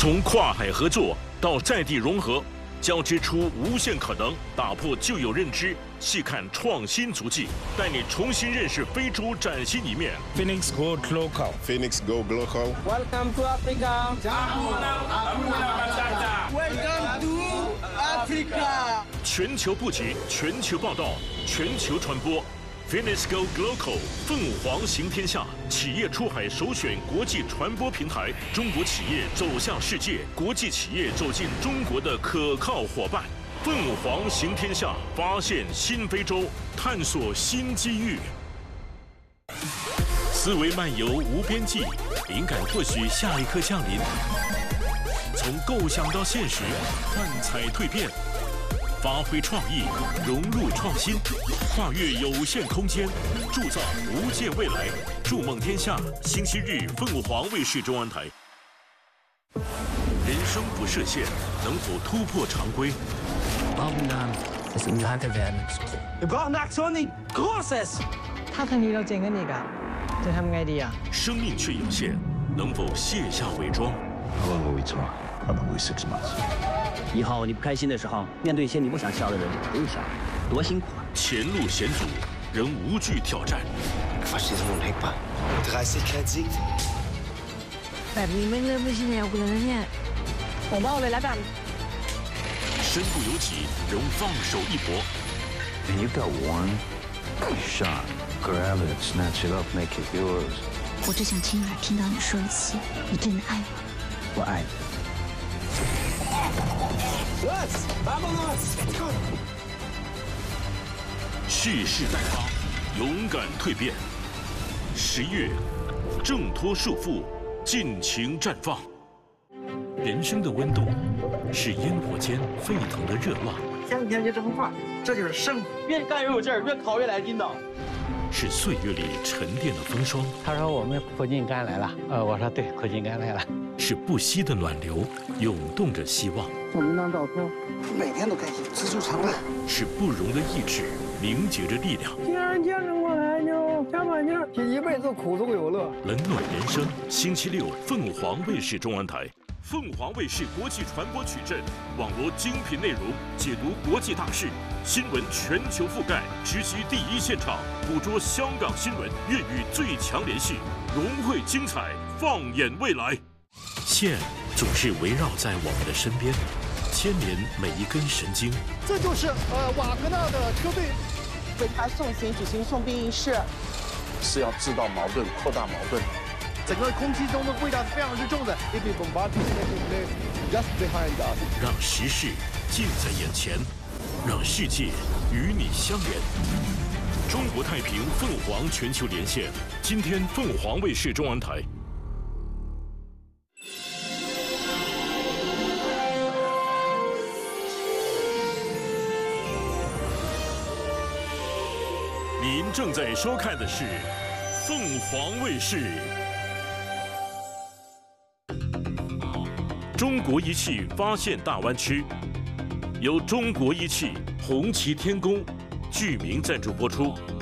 从跨海合作到在地融合，交织出无限可能，打破旧有认知，细看创新足迹，带你重新认识非洲崭新一面。 Phoenix Go Global. Phoenix Go Global. Welcome to Africa. Welcome to Africa. 全球布局，全球报道，全球传播。Phoenix Go Global 凤凰行天下，企业出海首选国际传播平台，中国企业走向世界，国际企业走进中国的可靠伙伴。凤凰行天下，发现新非洲，探索新机遇。思维漫游无边际，灵感或许下一刻降临。从构想到现实，幻彩蜕变。发挥创意，融入创新，跨越有限空间，铸造无界未来。筑梦天下，星期日凤凰卫视中文台。人生不设限，能否突破常规ถ้าทางนี้เราเจ๊งกันอีกอะจะทำไงดีอะ生命却有限，能否卸下伪装 How long will we talk? Probably 6 months. 以后你不开心的时候，面对一些你不想笑的人，不用笑，多辛苦啊！ 前路险阻，仍无惧挑战。 แบบนี้ไม่เริ่มไม่ใช่แนวกูแล้วนะเนี่ยผมเอาเลยแล้วกัน身不由己，仍放手一搏。 And you've got one shot. Grab it, snatch it up, make it yours. 我只想亲耳听到你说一次你真的爱我。 我爱你。 蓄势待发，勇敢蜕变。11月，挣脱束缚，尽情绽放。人生的温度，是烟火间沸腾的热浪。 向天就这么画，这就是胜负。越干越有劲儿，越考越来劲道。 是岁月里沉淀的风霜。 他说我们苦尽甘来了，我说对，苦尽甘来了。 是不息的暖流，涌动着希望。 我们当照片，每天都开心，知足常乐。 是不容的意志，凝结着力量。 既然见着我来就加把劲儿，一辈子苦中有乐。 冷暖人生，星期六凤凰卫视中文台。凤凰卫视国际传播矩阵，网罗精品内容，解读国际大事，新闻全球覆盖，直击第一现场，捕捉香港新闻，粤语最强联系，融汇精彩，放眼未来。线总是围绕在我们的身边，牵连每一根神经。 这就是瓦格纳的车队为他送行举行送殡仪式， 是要制造矛盾，扩大矛盾。 整个空气中的味道是非常之重的。 让时事近在眼前，让世界与你相连。中国太平凤凰全球连线，今天凤凰卫视中文台。您正在收看的是凤凰卫视。中国仪器发现大湾区，由中国仪器红旗天宫剧名赞助播出。